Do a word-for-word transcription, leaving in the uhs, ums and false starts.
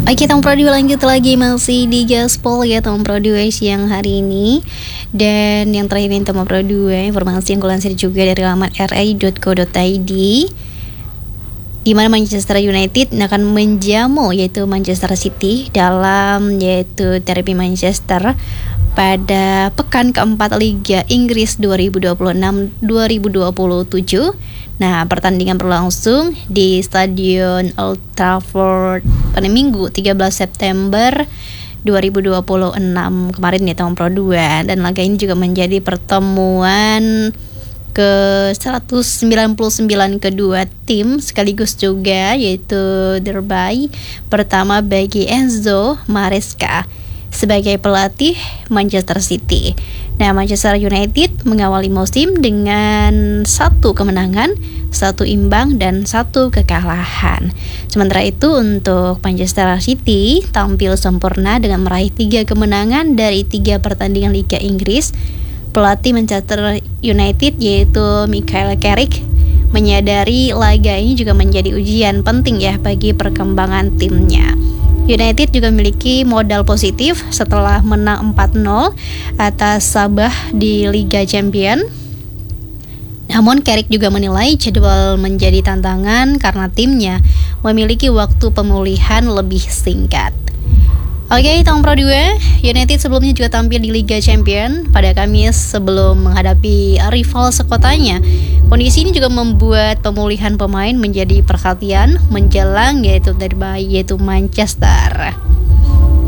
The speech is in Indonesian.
Oke, Tom Pro dua lanjut lagi masih di Gaspol ya Tom Pro dua siang hari ini. Dan yang terakhir ini Tom Pro dua, informasi yang kulansir juga dari laman r a dot co dot i d, di mana Manchester United akan menjamu yaitu Manchester City dalam yaitu derby Manchester pada pekan keempat Liga Inggris dua ribu dua puluh enam dua ribu dua puluh tujuh. Nah, pertandingan berlangsung di Stadion Old Trafford pada Minggu tiga belas September dua ribu dua puluh enam kemarin ya Tom Pro dua, dan laga ini juga menjadi pertemuan ke seratus sembilan puluh sembilan kedua tim, sekaligus juga yaitu derby pertama bagi Enzo Maresca sebagai pelatih Manchester City. Nah, Manchester United mengawali musim dengan satu kemenangan, satu imbang, dan satu kekalahan. Sementara itu untuk Manchester City tampil sempurna dengan meraih tiga kemenangan dari tiga pertandingan Liga Inggris. Pelatih Manchester United yaitu Michael Carrick menyadari laga ini juga menjadi ujian penting ya bagi perkembangan timnya. United juga memiliki modal positif setelah menang empat nol atas Sabah di Liga Champions. Namun Carrick juga menilai jadwal menjadi tantangan karena timnya memiliki waktu pemulihan lebih singkat. Oke, Tom Pro dua, United sebelumnya juga tampil di Liga Champions pada Kamis sebelum menghadapi rival sekotanya. Kondisi ini juga membuat pemulihan pemain menjadi perhatian menjelang yaitu derby yaitu Manchester.